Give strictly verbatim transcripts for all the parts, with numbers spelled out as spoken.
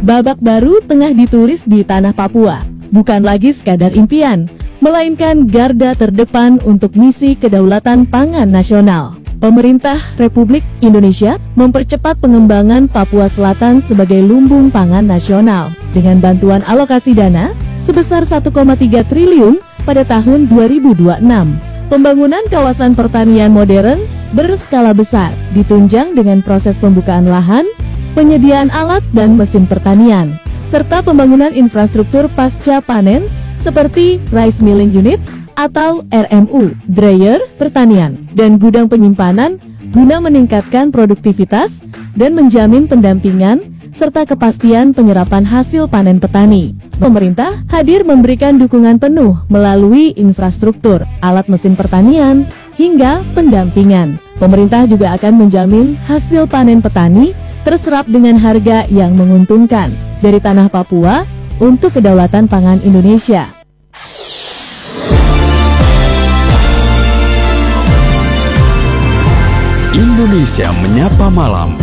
Babak baru tengah ditulis di tanah Papua. Bukan lagi sekadar impian, melainkan garda terdepan untuk misi kedaulatan pangan nasional. Pemerintah Republik Indonesia mempercepat pengembangan Papua Selatan sebagai lumbung pangan nasional dengan bantuan alokasi dana sebesar satu koma tiga triliun pada tahun dua ribu dua puluh enam. Pembangunan kawasan pertanian modern berskala besar ditunjang dengan proses pembukaan lahan, penyediaan alat dan mesin pertanian, serta pembangunan infrastruktur pasca panen seperti rice milling unit atau R M U, dryer pertanian, dan gudang penyimpanan guna meningkatkan produktivitas dan menjamin pendampingan serta kepastian penyerapan hasil panen petani. Pemerintah hadir memberikan dukungan penuh melalui infrastruktur, alat mesin pertanian, hingga pendampingan. Pemerintah juga akan menjamin hasil panen petani terserap dengan harga yang menguntungkan dari tanah Papua untuk kedaulatan pangan Indonesia. Indonesia Menyapa Malam.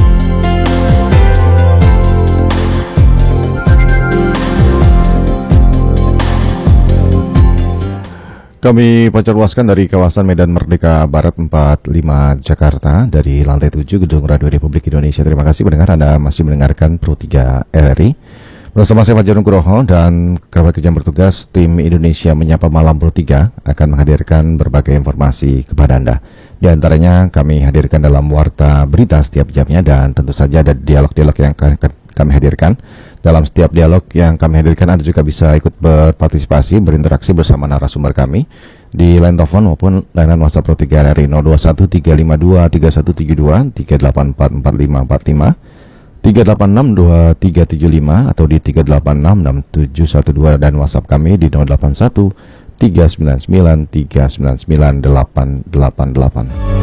Kami pancarluaskan dari kawasan Medan Merdeka Barat empat puluh lima Jakarta dari lantai tujuh Gedung Radio Republik Indonesia. Terima kasih pendengar, Anda masih mendengarkan Pro tiga R R I. Bersama saya Fajar Nugroho dan kerabat kerja bertugas, tim Indonesia Menyapa Malam Pro tiga akan menghadirkan berbagai informasi kepada Anda. Di antaranya kami hadirkan dalam warta berita setiap jamnya, dan tentu saja ada dialog-dialog yang akan kami hadirkan. Dalam setiap dialog yang kami hadirkan, Anda juga bisa ikut berpartisipasi, berinteraksi bersama narasumber kami di line telepon maupun layanan WhatsApp Pro tiga R R I nol dua satu tiga lima dua tiga satu tujuh dua, tiga delapan empat empat lima empat lima, tiga delapan enam dua tiga tujuh lima atau di tiga delapan enam enam tujuh satu dua, dan WhatsApp kami di nol delapan satu tiga sembilan sembilan tiga sembilan sembilan delapan delapan delapan.